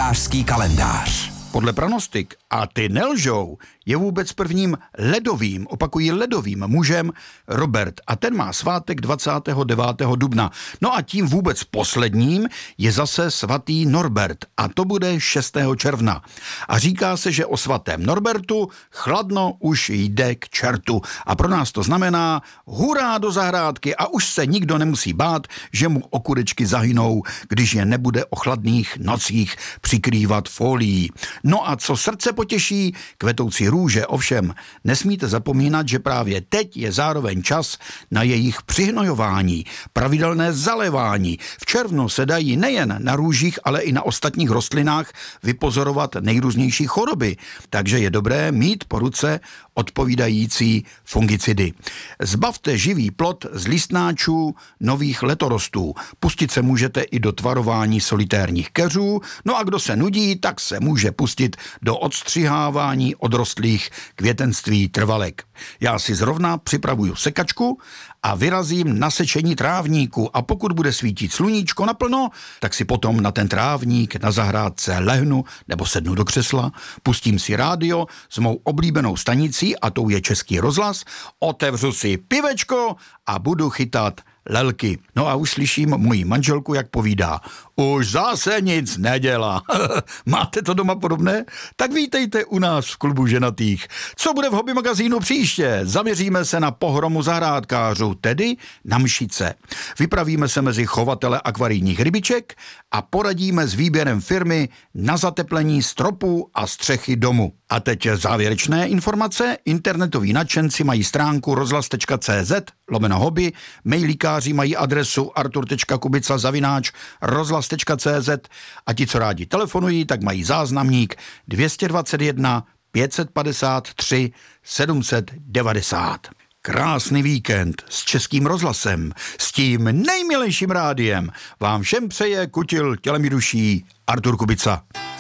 Včelařský kalendář. Podle pranostik, a ty nelžou, je vůbec prvním ledovým, opakují ledovým mužem Robert a ten má svátek 29. dubna. No a tím vůbec posledním je zase svatý Norbert a to bude 6. června. A říká se, že o svatém Norbertu chladno už jde k čertu a pro nás to znamená hurá do zahrádky a už se nikdo nemusí bát, že mu okurečky zahynou, když je nebude o chladných nocích přikrývat folií. No a co srdce potěší, kvetoucí růže, ovšem nesmíte zapomínat, že právě teď je zároveň čas na jejich přihnojování, pravidelné zalévání. V červnu se dají nejen na růžích, ale i na ostatních rostlinách vypozorovat nejrůznější choroby, takže je dobré mít po ruce odpovídající fungicidy. Zbavte živý plod z listnáčů nových letorostů. Pustit se můžete i do tvarování solitérních keřů, no a kdo se nudí, tak se může pustit do odstřihávání odrostlých květenství trvalek. Já si zrovna připravuju sekačku a vyrazím na sečení trávníku a pokud bude svítit sluníčko naplno, tak si potom na ten trávník na zahrádce lehnu nebo sednu do křesla, pustím si rádio s mou oblíbenou stanicí a tou je Český rozhlas, otevřu si pivečko a budu chytat lelky. No a už slyším moji manželku, jak povídá. Už zase nic nedělá. Máte to doma podobné? Tak vítejte u nás v klubu ženatých. Co bude v hobby magazínu příště? Zaměříme se na pohromu zahrádkářů, tedy na mšice. Vypravíme se mezi chovatele akvarijních rybiček a poradíme s výběrem firmy na zateplení stropů a střechy domu. A teď závěrečné informace. Internetoví nadšenci mají stránku rozhlas.cz/hobby, mailíkáři mají adresu artur.kubica@rozhlas.cz a ti, co rádi telefonují, tak mají záznamník 221 553 790. Krásný víkend s Českým rozhlasem, s tím nejmilejším rádiem vám všem přeje kutil tělem i duší Artur Kubica.